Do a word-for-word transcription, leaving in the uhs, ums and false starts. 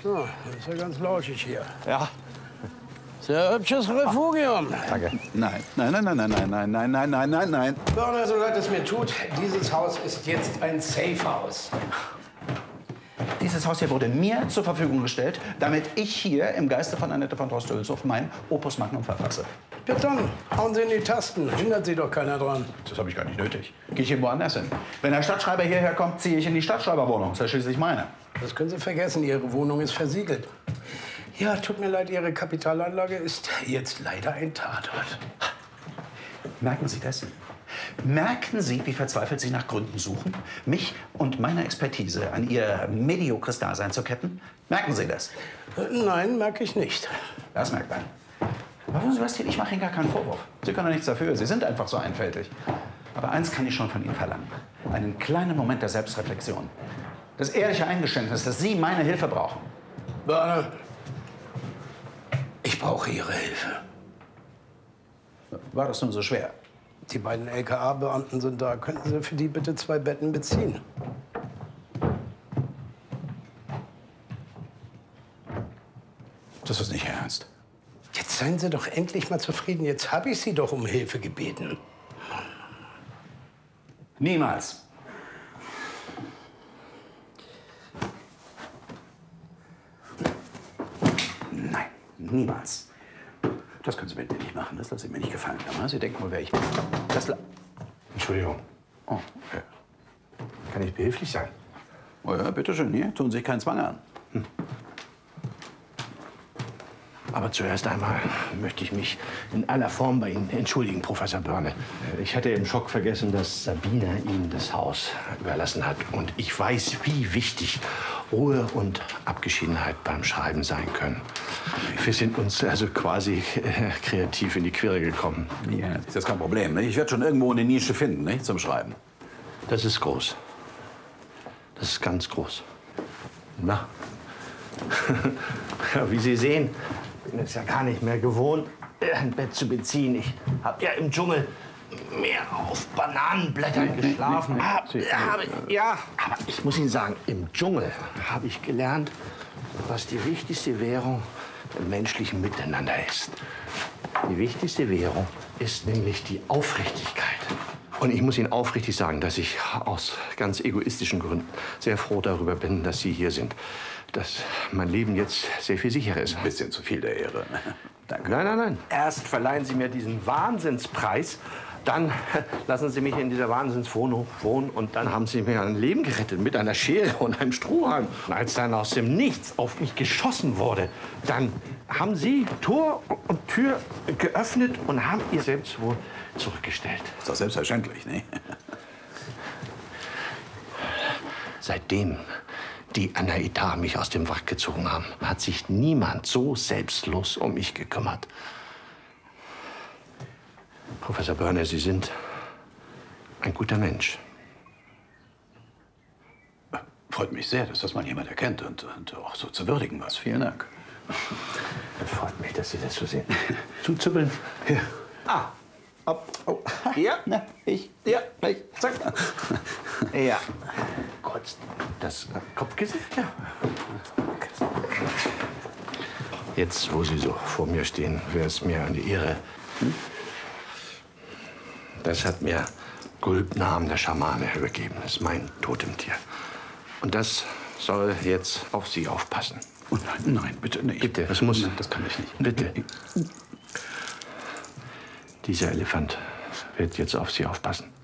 Oh, das ist ja ganz lauschig hier. Ja. Sehr hübsches Refugium. Danke. Nein, nein, nein, nein, nein, nein, nein, nein, nein, nein, nein, nein. Börner, so leid es mir tut, dieses Haus ist jetzt ein Safe-Haus. Dieses Haus hier wurde mir zur Verfügung gestellt, damit ich hier im Geiste von Annette von Droste-Hülshoff mein Opus Magnum verfasse. Ja, dann hauen Sie in die Tasten. Hindert Sie doch keiner dran. Das habe ich gar nicht nötig. Gehe ich hier woanders hin. Wenn der Stadtschreiber hierher kommt, ziehe ich in die Stadtschreiberwohnung. Das ist ja schließlich meine. Das können Sie vergessen. Ihre Wohnung ist versiegelt. Ja, tut mir leid, Ihre Kapitalanlage ist jetzt leider ein Tatort. Merken Sie das? Merken Sie, wie verzweifelt Sie nach Gründen suchen, mich und meine Expertise an Ihr mediokres Dasein zu ketten? Merken Sie das? Nein, merke ich nicht. Das merkt man. Aber Sebastian, ich mache Ihnen gar keinen Vorwurf. Sie können doch nichts dafür. Sie sind einfach so einfältig. Aber eins kann ich schon von Ihnen verlangen. Einen kleinen Moment der Selbstreflexion. Das ehrliche Eingeständnis, dass Sie meine Hilfe brauchen. Börner, ich brauche Ihre Hilfe. War das nun so schwer? Die beiden L K A-Beamten sind da. Könnten Sie für die bitte zwei Betten beziehen? Das ist nicht Ihr Ernst. Jetzt seien Sie doch endlich mal zufrieden. Jetzt habe ich Sie doch um Hilfe gebeten. Niemals. Nein, niemals. Das können Sie mit mir nicht machen. Das lasse ich mir nicht gefallen. Aber Sie denken wohl, wer ich bin. Das la Entschuldigung. oh, okay. Kann ich behilflich sein? Oh ja, bitteschön. Hier tun Sie sich keinen Zwang an. Hm. Aber zuerst einmal möchte ich mich in aller Form bei Ihnen entschuldigen, Professor Börne. Ich hatte im Schock vergessen, dass Sabina Ihnen das Haus überlassen hat. Und ich weiß, wie wichtig Ruhe und Abgeschiedenheit beim Schreiben sein können. Wir sind uns also quasi äh, kreativ in die Quere gekommen. Ja, das ist kein Problem. Ne? Ich werde schon irgendwo eine Nische finden, nicht, zum Schreiben. Das ist groß. Das ist ganz groß. Na, ja, wie Sie sehen, bin es ja gar nicht mehr gewohnt, ein Bett zu beziehen. Ich habe ja im Dschungel mehr auf Bananenblättern geschlafen. Ah, habe, ja, aber ich muss Ihnen sagen, im Dschungel habe ich gelernt, was die wichtigste Währung im menschlichen Miteinander ist. Die wichtigste Währung ist nämlich die Aufrichtigkeit. Und ich muss Ihnen aufrichtig sagen, dass ich aus ganz egoistischen Gründen sehr froh darüber bin, dass Sie hier sind. Dass mein Leben jetzt sehr viel sicherer ist. Ein bisschen zu viel der Ehre. Danke. Nein, nein, nein. Erst verleihen Sie mir diesen Wahnsinnspreis, dann lassen Sie mich in dieser Wahnsinnswohnung wohnen und dann haben Sie mir ein Leben gerettet mit einer Schere und einem Strohhalm. Und als dann aus dem Nichts auf mich geschossen wurde, dann haben Sie Tor und Tür geöffnet und haben Ihr Selbstwohl zurückgestellt. Ist doch selbstverständlich, ne? Seitdem die an der Etat mich aus dem Wrack gezogen haben, hat sich niemand so selbstlos um mich gekümmert. Professor Börner, Sie sind ein guter Mensch. Freut mich sehr, dass das mal jemand erkennt und, und auch so zu würdigen was. Vielen Dank. Das freut mich, dass Sie das so sehen. Zuzuppeln. Ja. Ah. Ab. Oh. Ja. Na, ich. Ja. Gleich. Zack. Ja. Kurz das Kopfkissen. Ja. Jetzt, wo Sie so vor mir stehen, wäre es mir eine Ehre. Hm? Das hat mir Gulbnamen, der Schamane, übergeben. Das ist mein Totemtier. Und das soll jetzt auf Sie aufpassen. Oh nein, nein, bitte nicht. Bitte, das muss. Nein, das kann ich nicht. Bitte. Dieser Elefant wird jetzt auf Sie aufpassen.